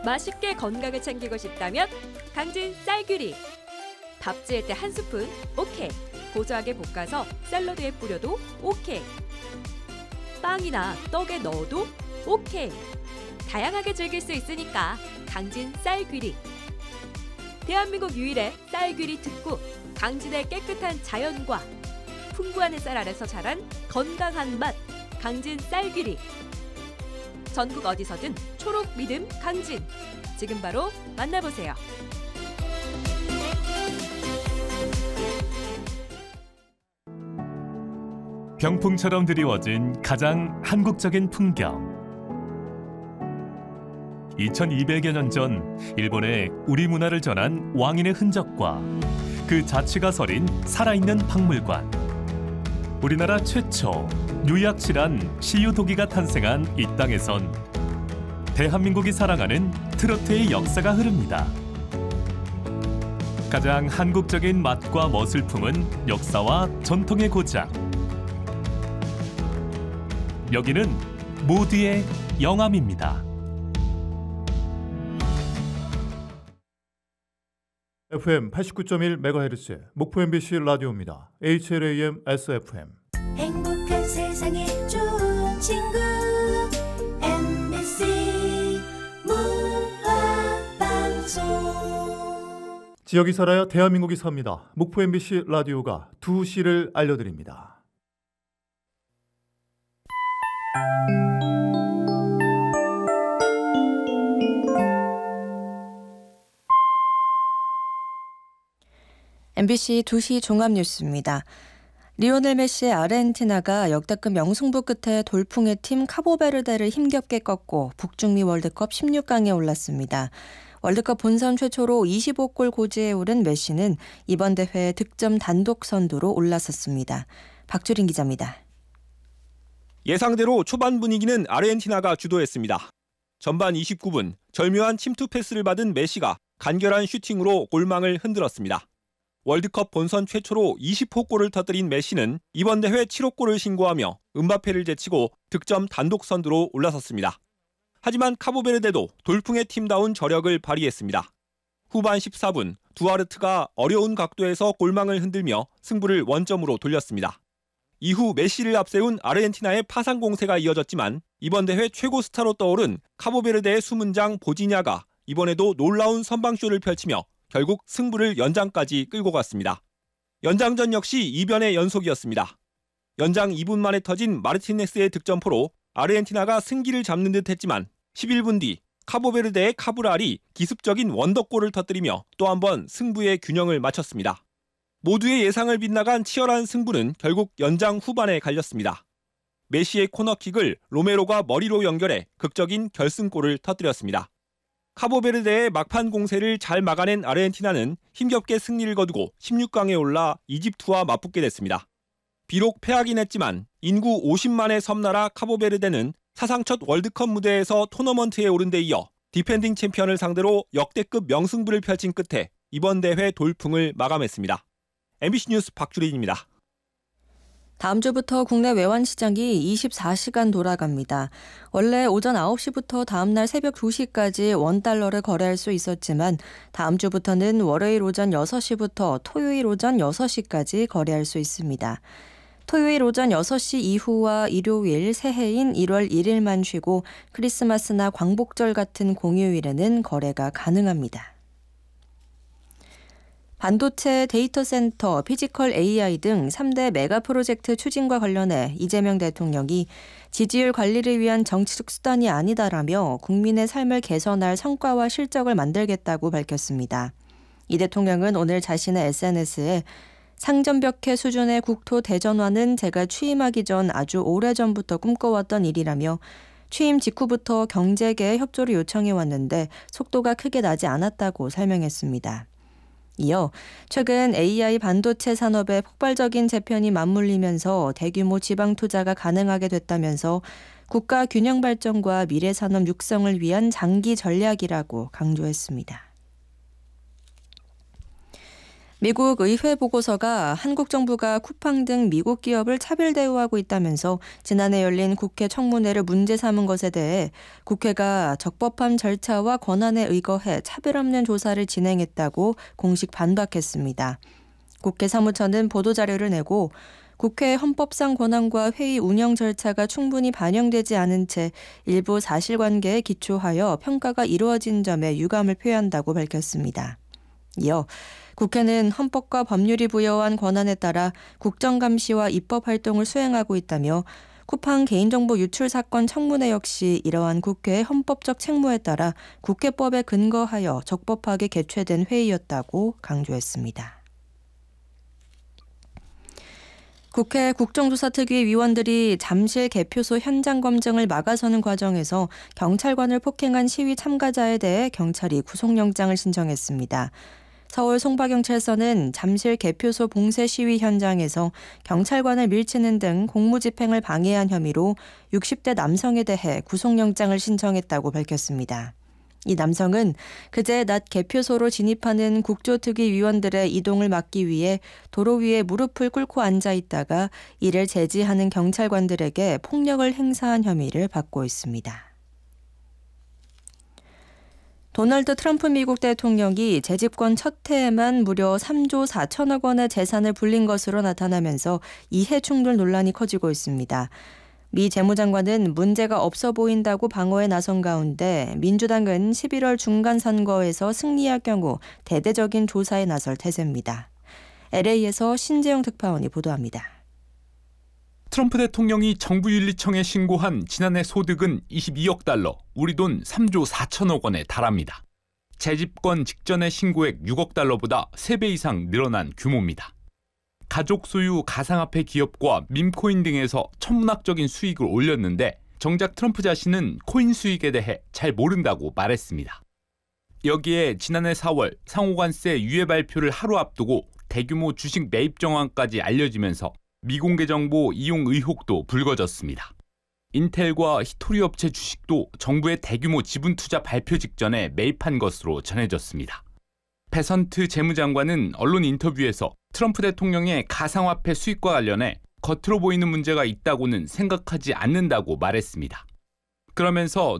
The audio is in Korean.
맛있게 건강을 챙기고 싶다면 강진 쌀귀리. 밥 지을 때 한 스푼 오케이. 고소하게 볶아서 샐러드에 뿌려도 오케이. 빵이나 떡에 넣어도 오케이. 다양하게 즐길 수 있으니까 강진 쌀귀리. 대한민국 유일의 쌀귀리 특구, 강진의 깨끗한 자연과 풍부한 햇살 아래서 자란 건강한 맛, 강진 쌀귀리. 전국 어디서든 초록 믿음 강진. 지금 바로 만나보세요. 병풍처럼 드리워진 가장 한국적인 풍경. 2200여 년 전 일본에 우리 문화를 전한 왕인의 흔적과 그 자취가 서린 살아있는 박물관. 우리나라 최초 유약실한 시유도기가 탄생한 이 땅에선 대한민국이 사랑하는 트로트의 역사가 흐릅니다. 가장 한국적인 맛과 멋을 품은 역사와 전통의 고장. 여기는 모두의 영암입니다. FM 89.1MHz 목포 MBC 라디오입니다. HLAM SFM. 행복한 세상에 좋은 친구 MBC 문화방송. 지역이 살아야 대한민국이 삽니다. 목포 MBC 라디오가 2시를 알려드립니다. MBC 2시 종합뉴스입니다. 리오넬 메시의 아르헨티나가 역대급 명승부 끝에 돌풍의 팀 카보베르데를 힘겹게 꺾고 북중미 월드컵 16강에 올랐습니다. 월드컵 본선 최초로 25골 고지에 오른 메시는 이번 대회 득점 단독 선두로 올라섰습니다. 박주린 기자입니다. 예상대로 초반 분위기는 아르헨티나가 주도했습니다. 전반 29분 절묘한 침투 패스를 받은 메시가 간결한 슈팅으로 골망을 흔들었습니다. 월드컵 본선 최초로 20호 골을 터뜨린 메시는 이번 대회 7호 골을 신고하며 음바페를 제치고 득점 단독 선두로 올라섰습니다. 하지만 카보베르데도 돌풍의 팀다운 저력을 발휘했습니다. 후반 14분 두아르트가 어려운 각도에서 골망을 흔들며 승부를 원점으로 돌렸습니다. 이후 메시를 앞세운 아르헨티나의 파상 공세가 이어졌지만 이번 대회 최고 스타로 떠오른 카보베르데의 수문장 보지냐가 이번에도 놀라운 선방쇼를 펼치며 결국 승부를 연장까지 끌고 갔습니다. 연장전 역시 이변의 연속이었습니다. 연장 2분 만에 터진 마르티네스의 득점포로 아르헨티나가 승기를 잡는 듯 했지만 11분 뒤 카보베르데의 카브랄이 기습적인 원더골을 터뜨리며 또 한 번 승부의 균형을 맞췄습니다. 모두의 예상을 빗나간 치열한 승부는 결국 연장 후반에 갈렸습니다. 메시의 코너킥을 로메로가 머리로 연결해 극적인 결승골을 터뜨렸습니다. 카보베르데의 막판 공세를 잘 막아낸 아르헨티나는 힘겹게 승리를 거두고 16강에 올라 이집트와 맞붙게 됐습니다. 비록 패하긴 했지만 인구 50만의 섬나라 카보베르데는 사상 첫 월드컵 무대에서 토너먼트에 오른 데 이어 디펜딩 챔피언을 상대로 역대급 명승부를 펼친 끝에 이번 대회 돌풍을 마감했습니다. MBC 뉴스 박주린입니다. 다음 주부터 국내 외환시장이 24시간 돌아갑니다. 원래 오전 9시부터 다음날 새벽 2시까지 원달러를 거래할 수 있었지만 다음 주부터는 월요일 오전 6시부터 토요일 오전 6시까지 거래할 수 있습니다. 토요일 오전 6시 이후와 일요일, 새해인 1월 1일만 쉬고 크리스마스나 광복절 같은 공휴일에는 거래가 가능합니다. 반도체, 데이터 센터, 피지컬 AI 등 3대 메가 프로젝트 추진과 관련해 이재명 대통령이 지지율 관리를 위한 정치적 수단이 아니다라며 국민의 삶을 개선할 성과와 실적을 만들겠다고 밝혔습니다. 이 대통령은 오늘 자신의 SNS에 상전벽해 수준의 국토 대전화는 제가 취임하기 전 아주 오래전부터 꿈꿔왔던 일이라며 취임 직후부터 경제계에 협조를 요청해왔는데 속도가 크게 나지 않았다고 설명했습니다. 이어 최근 AI 반도체 산업의 폭발적인 재편이 맞물리면서 대규모 지방 투자가 가능하게 됐다면서 국가 균형 발전과 미래 산업 육성을 위한 장기 전략이라고 강조했습니다. 미국 의회 보고서가 한국 정부가 쿠팡 등 미국 기업을 차별 대우하고 있다면서 지난해 열린 국회 청문회를 문제 삼은 것에 대해 국회가 적법한 절차와 권한에 의거해 차별 없는 조사를 진행했다고 공식 반박했습니다. 국회 사무처는 보도자료를 내고 국회의 헌법상 권한과 회의 운영 절차가 충분히 반영되지 않은 채 일부 사실관계에 기초하여 평가가 이루어진 점에 유감을 표한다고 밝혔습니다. 이어 국회는 헌법과 법률이 부여한 권한에 따라 국정감시와 입법활동을 수행하고 있다며 쿠팡 개인정보 유출 사건 청문회 역시 이러한 국회의 헌법적 책무에 따라 국회법에 근거하여 적법하게 개최된 회의였다고 강조했습니다. 국회 국정조사특위 위원들이 잠실 개표소 현장 검증을 막아서는 과정에서 경찰관을 폭행한 시위 참가자에 대해 경찰이 구속영장을 신청했습니다. 서울 송파경찰서는 잠실 개표소 봉쇄 시위 현장에서 경찰관을 밀치는 등 공무집행을 방해한 혐의로 60대 남성에 대해 구속영장을 신청했다고 밝혔습니다. 이 남성은 그제 낮 개표소로 진입하는 국조특위 위원들의 이동을 막기 위해 도로 위에 무릎을 꿇고 앉아 있다가 이를 제지하는 경찰관들에게 폭력을 행사한 혐의를 받고 있습니다. 도널드 트럼프 미국 대통령이 재집권 첫 해에만 무려 3조 4천억 원의 재산을 불린 것으로 나타나면서 이해 충돌 논란이 커지고 있습니다. 미 재무장관은 문제가 없어 보인다고 방어에 나선 가운데 민주당은 11월 중간 선거에서 승리할 경우 대대적인 조사에 나설 태세입니다. LA에서 신재영 특파원이 보도합니다. 트럼프 대통령이 정부윤리청에 신고한 지난해 소득은 22억 달러, 우리 돈 3조 4천억 원에 달합니다. 재집권 직전의 신고액 6억 달러보다 3배 이상 늘어난 규모입니다. 가족 소유 가상화폐 기업과 밈코인 등에서 천문학적인 수익을 올렸는데 정작 트럼프 자신은 코인 수익에 대해 잘 모른다고 말했습니다. 여기에 지난해 4월 상호관세 유예 발표를 하루 앞두고 대규모 주식 매입 정황까지 알려지면서 미공개 정보 이용 의혹도 불거졌습니다. 인텔과 히토리 업체 주식도 정부의 대규모 지분 투자 발표 직전에 매입한 것으로 전해졌습니다. 베선트 재무장관은 언론 인터뷰에서 트럼프 대통령의 가상화폐 수익과 관련해 겉으로 보이는 문제가 있다고는 생각하지 않는다고 말했습니다. 그러면서